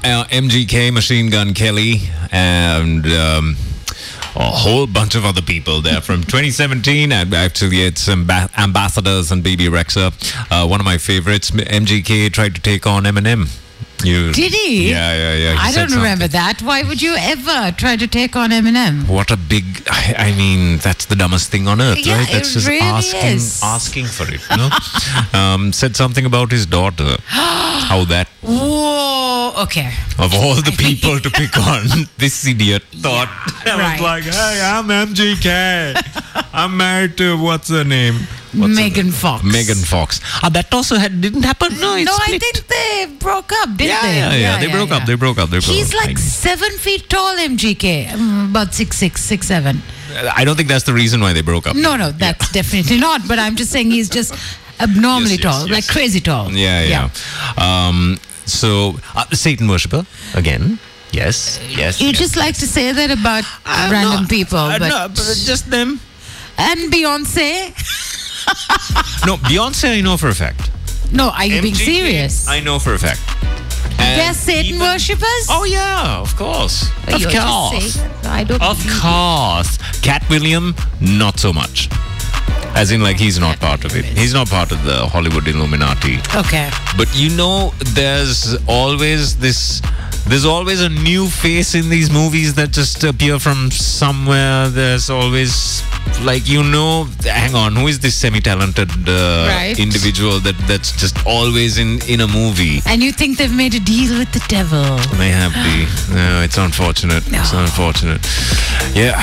MGK, Machine Gun Kelly, and a whole bunch of other people there from 2017. And actually, it's Ambassadors and BB Rexa. One of my favorites, MGK tried to take on Eminem. Did he? Yeah. I don't remember that. Why would you ever try to take on Eminem? What a big... I mean, that's the dumbest thing on earth, Yeah, right? That's it just really asking for it, you know? Said something about his daughter. How that... Whoa, okay. Of all the people to pick on, this idiot thought... I right. was like, hey, I'm MGK. I'm married to... What's her name? Megan Fox. Megan Fox. That also didn't happen? No, it's I think they broke up, didn't they? Yeah. They broke up. They broke up. He's like 7 feet tall, MGK. About 6'6", 6'7". I don't think that's the reason why they broke up. No, that's definitely not. But I'm just saying he's just abnormally tall, like crazy tall. Yeah. So, Satan worshipper, again. Yes. You just like to say that about random people. But no, but just them. And Beyonce? No, Beyonce I know for a fact. No, are you being serious? I know for a fact. They're Satan worshippers? Oh yeah, of course. Of course. I don't Of course. Cat William, not so much. As in, like, he's not part of it. He's not part of the Hollywood Illuminati. Okay. But you know, there's always a new face in these movies that just appear from somewhere. There's always, like, you know, hang on, who is this semi-talented individual that's just always in a movie? And you think they've made a deal with the devil? They have be. No, it's unfortunate. No. It's unfortunate. Yeah.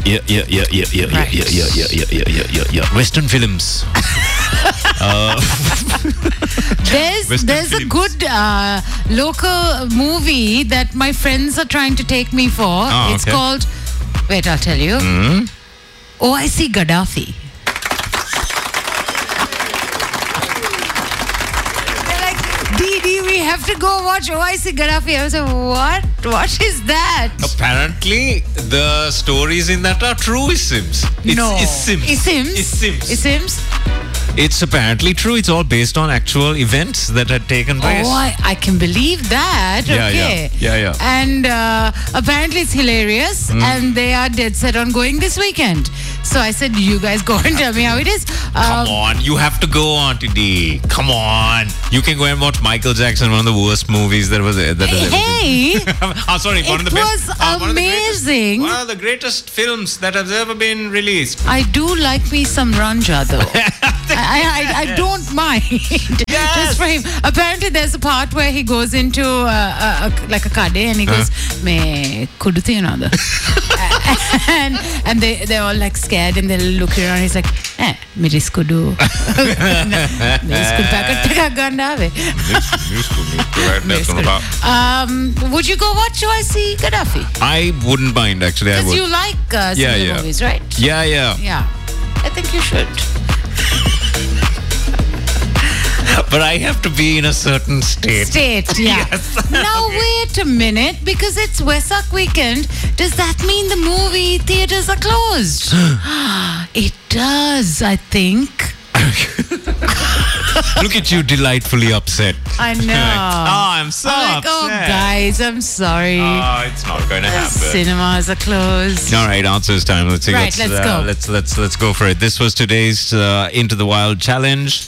Western films. There's a good local movie that my friends are trying to take me for. It's called, wait, I'll tell you. OIC Gaddafi. They're like, Didi, we have to go watch OIC Gaddafi. I was like, what? What is that? Apparently, the stories in that are true, it seems. It seems. It's apparently true. It's all based on actual events that had taken place. Oh, I can believe that. Yeah. And apparently it's hilarious. And they are dead set on going this weekend. So I said, you guys go and tell me how it is. Come on. You have to go on today. Come on. You can go and watch Michael Jackson, one of the worst movies that was ever. Hey. Sorry. One of the best. It was amazing. One of the greatest films that has ever been released. I do like me some Ranja, though. I don't mind. Yes. Just for him. Apparently, there's a part where he goes into like a kade and he goes, "Me kuduthi another," and they're all like scared and they're looking around. He's like, "Miris kudu." Would you go watch OIC Gaddafi? I wouldn't mind, actually. Because you like similar movies, right? Yeah. Yeah. I think you should. But I have to be in a certain state. Yeah. Yes. Now, wait a minute, because it's Wesak weekend. Does that mean the movie theaters are closed? It does, I think. Look at you, delightfully upset. I know. I'm so upset. Oh, guys, I'm sorry. It's not going to happen. Cinemas are closed. All right, answers time. Let's see. Right, let's go. Let's go for it. This was today's Into the Wild challenge.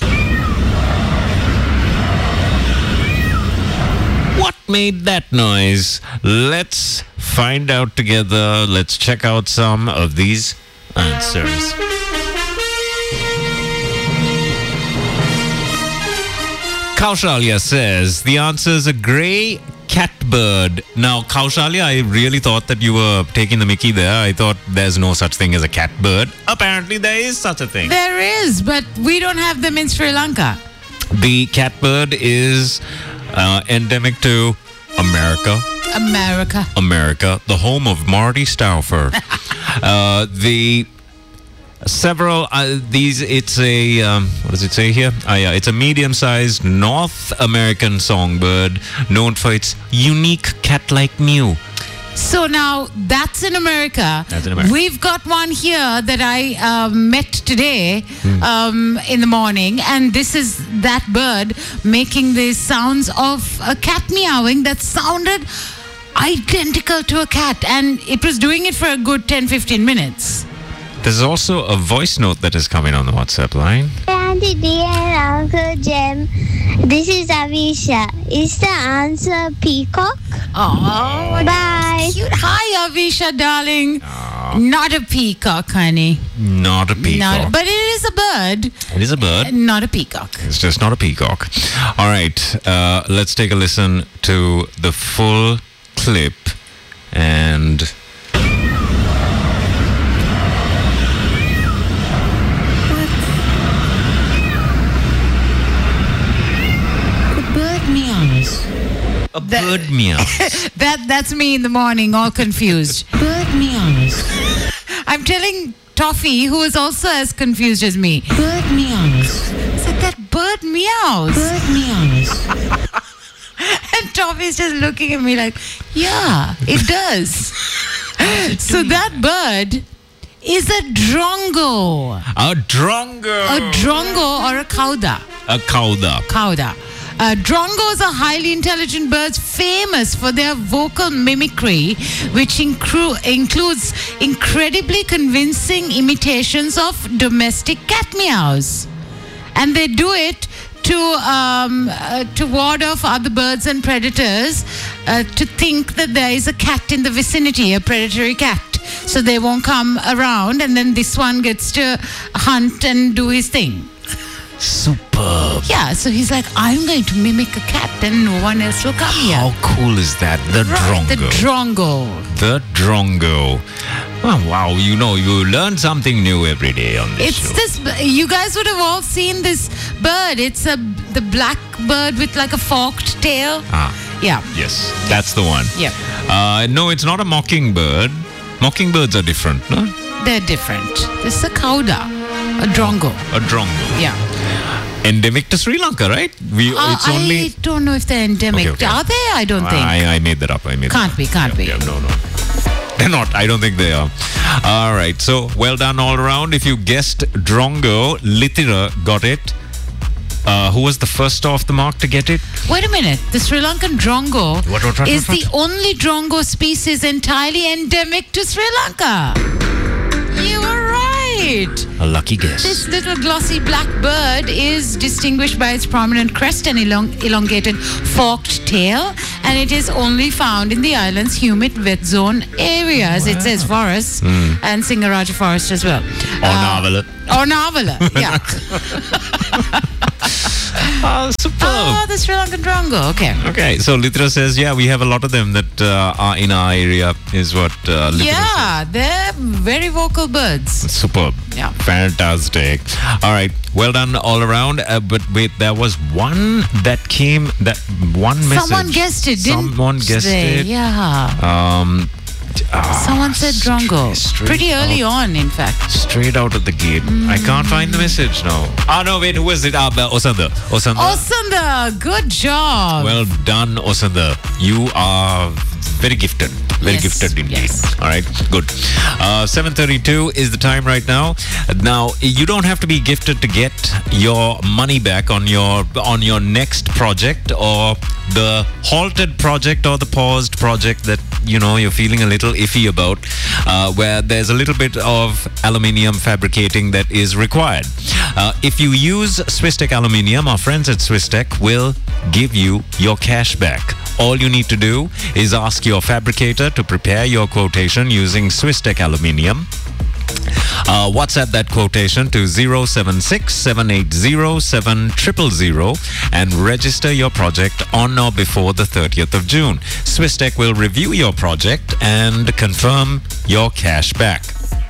What made that noise? Let's find out together. Let's check out some of these answers. Kaushalya says the answer is a grey catbird. Now, Kaushalya, I really thought that you were taking the mickey there. I thought there's no such thing as a catbird. Apparently, there is such a thing. There is, but we don't have them in Sri Lanka. The catbird is endemic to America, the home of Marty Stauffer. It's a what does it say here? It's a medium-sized North American songbird known for its unique cat-like mew. So now that's in America. That's in America. We've got one here that I met today in the morning, and this is that bird making these sounds of a cat meowing that sounded identical to a cat, and it was doing it for a good 10-15 minutes. There's also a voice note that is coming on the WhatsApp line. Auntie D and Uncle Jem, this is Avisha. Is the answer peacock? Oh, bye. Cute. Hi, Avisha, darling. Not a peacock, honey. Not a peacock. But it is a bird. It is a bird. Not a peacock. It's just not a peacock. All right. Let's take a listen to the full clip and... A bird meows. That's me in the morning, all confused. Bird meows. I'm telling Toffee, who is also as confused as me. Bird meows. So that bird meows. Bird meows. And Toffee's just looking at me like, yeah, it does. So that bird is a drongo. A drongo. A drongo or a cauda. A cauda. Cauda. Drongos are highly intelligent birds famous for their vocal mimicry, which includes incredibly convincing imitations of domestic cat meows. And they do it to ward off other birds and predators to think that there is a cat in the vicinity, a predatory cat. So they won't come around, and then this one gets to hunt and do his thing. Superb. Yeah, so he's like, I'm going to mimic a cat and no one else will come here. How cool is that? The drongo. The drongo. The drongo. Oh, wow, you learn something new every day on this show. This, you guys would have all seen this bird. It's the black bird with like a forked tail. Yeah. Yes, that's the one. Yeah. No, it's not a mockingbird. Mockingbirds are different, no? They're different. This is a cauda, a drongo. A drongo. Yeah. Endemic to Sri Lanka, right? I don't know if they're endemic. Okay. Are they? I don't think. I made that up. Can't be. Yeah, no. They're not. I don't think they are. All right. So, well done all around. If you guessed drongo, Litira got it. Who was the first off the mark to get it? Wait a minute. The Sri Lankan drongo is the only drongo species entirely endemic to Sri Lanka. You were right. A lucky guess. This little glossy black bird is distinguished by its prominent crest and elongated forked tail, and it is only found in the island's humid wet zone areas. Wow. It says forests and Singaraja Forest as well. Or Navala, yeah. Superb. The Sri Lankan drongo. Okay, so Litra says, yeah, we have a lot of them that are in our area, is what Litra says. They're very vocal birds. Superb. Yeah. Fantastic. All right, well done all around. But wait, there was one that came, that one message. Someone guessed it, didn't they? Yeah. Someone said drongo. Pretty early on, in fact. Straight out of the gate. I can't find the message now. No, wait, who was it? Osanda. Osanda, good job. Well done, Osanda. You are very gifted. Very gifted indeed. Yes. All right, good. 7:32 is the time right now. Now, you don't have to be gifted to get your money back on your next project, or the halted project, or the paused project that you're feeling a little iffy about, where there's a little bit of aluminium fabricating that is required. If you use Swisstech Aluminium, our friends at Swisstech will give you your cash back. All you need to do is ask your fabricator to prepare your quotation using Swisstech Aluminium. WhatsApp that quotation to 076-780-7000 and register your project on or before the 30th of June. Swisstech will review your project and confirm your cash back.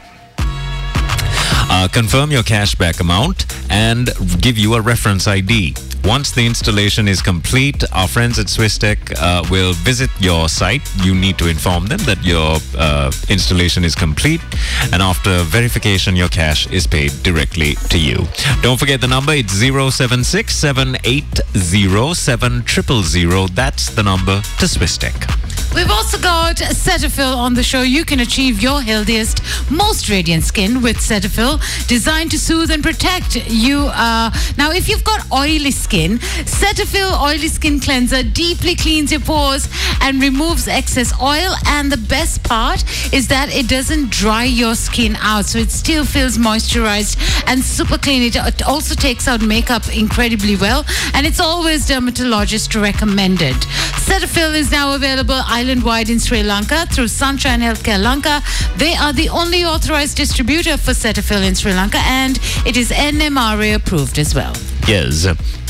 Confirm your cashback amount and give you a reference ID. Once the installation is complete, our friends at Swisstech will visit your site. You need to inform them that your installation is complete, and after verification, your cash is paid directly to you. Don't forget the number. It's 076-780-7000. That's the number to Swisstech. We've also got Cetaphil on the show. You can achieve your healthiest, most radiant skin with Cetaphil, designed to soothe and protect you. Now, if you've got oily skin, Cetaphil Oily Skin Cleanser deeply cleans your pores and removes excess oil. And the best part is that it doesn't dry your skin out, so it still feels moisturized and super clean. It also takes out makeup incredibly well, and it's always dermatologist recommended. Cetaphil is now available island-wide in Sri Lanka through Sunshine Healthcare Lanka. They are the only authorized distributor for Cetaphil in Sri Lanka, and it is NMRA approved as well. Yes.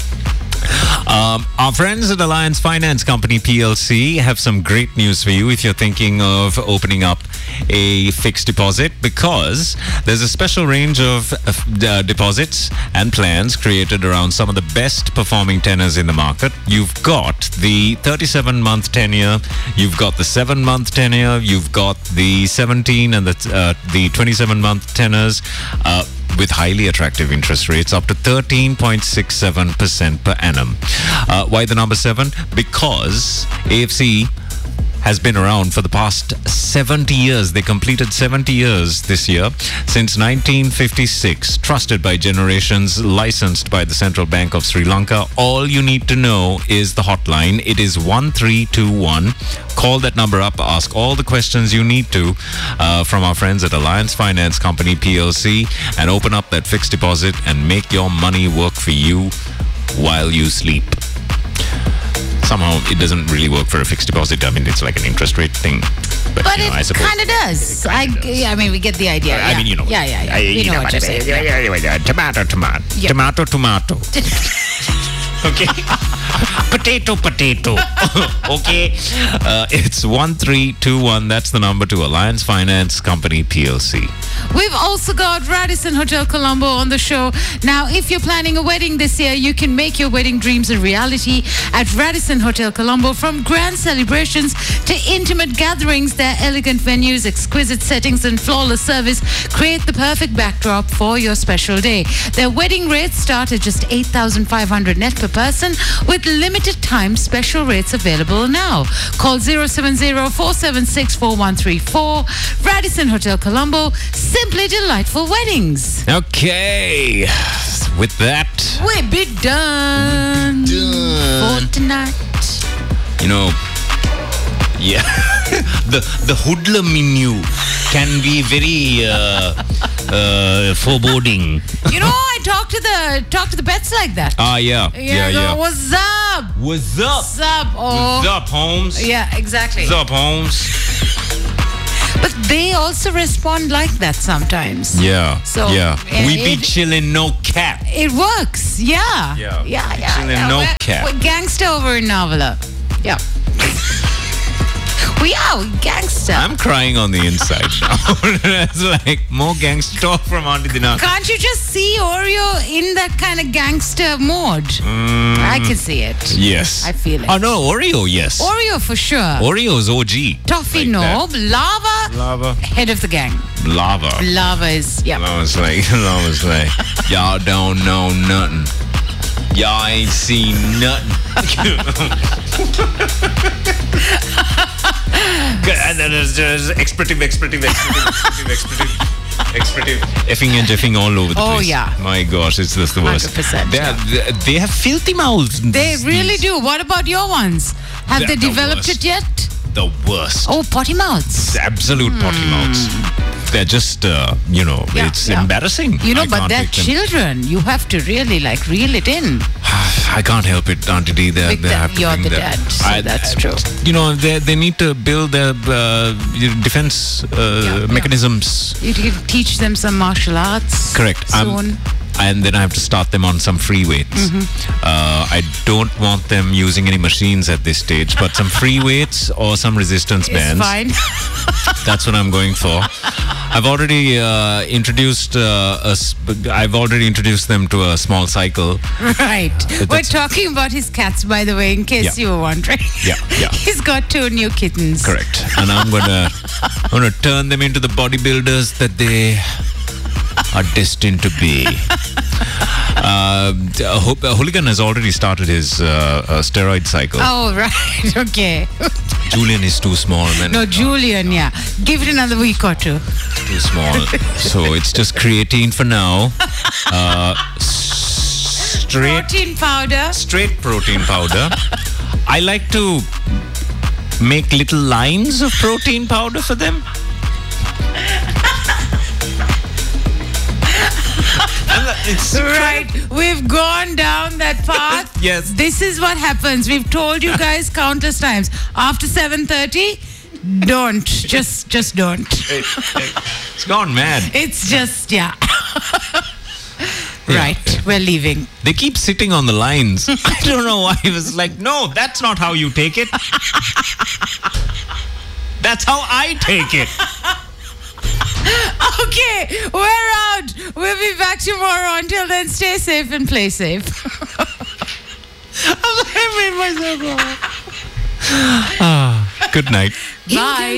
Our friends at Alliance Finance Company PLC have some great news for you if you're thinking of opening up a fixed deposit, because there's a special range of deposits and plans created around some of the best performing tenors in the market. You've got the 37-month tenure, you've got the 7-month tenure, you've got the 17 and the 27-month tenors, with highly attractive interest rates up to 13.67% per annum. Why the number 7? Because AFC has been around for the past 70 years. They completed 70 years this year. Since 1956, trusted by generations, licensed by the Central Bank of Sri Lanka. All you need to know is the hotline. It is 1321. Call that number up, ask all the questions you need to from our friends at Alliance Finance Company PLC, and open up that fixed deposit and make your money work for you while you sleep. Somehow it doesn't really work for a fixed deposit. I mean, it's like an interest rate thing. But it kind of does. I mean, we get the idea. I mean, you know. Yeah. We know what you're saying. Tomato. Yep. Tomato. Okay. Potato. Okay. It's 1321. That's the number to Alliance Finance Company PLC. We've also got Radisson Hotel Colombo on the show. Now, if you're planning a wedding this year, you can make your wedding dreams a reality at Radisson Hotel Colombo. From grand celebrations to intimate gatherings, their elegant venues, exquisite settings, and flawless service create the perfect backdrop for your special day. Their wedding rates start at just 8,500 net per person, with limited time special rates available now. Call 070-476-4134. Radisson Hotel Colombo. Simply delightful weddings. Okay. With that, we'll be done for tonight. You know, yeah, the hoodlum in you can be very foreboding. You know, I talk to the pets like that. Yeah. What's up? What's up? What's up? Oh. What's up, Holmes? Yeah, exactly. What's up, Holmes? But they also respond like that sometimes. Yeah. So we be chilling, no cat. It works. Yeah. Chilling, no cat. We're gangster over in Navala. Yeah. We are gangster. I'm crying on the inside now. It's like more gangster talk from Auntie Dinah. Can't you just see Oreo in that kind of gangster mode? I can see it. Yes. I feel it. Oh no, Oreo, yes. Oreo for sure. Oreo's OG. Toffee, like no. Lava. Head of the gang. Lava is, yeah. Lava's like, y'all don't know nothing. Y'all ain't seen nothing. And then there's expletive. Effing and jeffing all over the place. Oh, yeah. My gosh, it's just the worst. 100%. They have filthy mouths. They really do. What about your ones? Have they developed it yet? The worst. Oh, potty mouths. Absolute potty mouths. They're just, it's embarrassing. You know, but they're children. You have to really, reel it in. I can't help it, Auntie D. You're the dad, so that's true. You know, they need to build their defense mechanisms. You can teach them some martial arts. Correct. Soon. And then I have to start them on some free weights. I don't want them using any machines at this stage, but some free weights or some resistance bands. Fine. That's what I'm going for. I've already introduced them to a small cycle. Right. We're talking about his cats, by the way, in case you were wondering. Yeah. He's got 2 new kittens. Correct. And I'm gonna turn them into the bodybuilders that they are destined to be. Hooligan has already started his steroid cycle. Oh, right. Okay. Julian is too small, man. No, Julian, yeah. Give it another week or two. Too small. So it's just creatine for now. Protein powder. Straight protein powder. I like to make little lines of protein powder for them. It's right. We've gone down that path. Yes. This is what happens. We've told you guys countless times. After 7:30, don't. Just don't. It's gone mad. It's just, yeah. Right. We're leaving. They keep sitting on the lines. I don't know why. It was like, no, that's not how you take it. That's how I take it. Okay, we're out. We'll be back tomorrow. Until then, stay safe and play safe. I made myself laugh. Good night. Bye.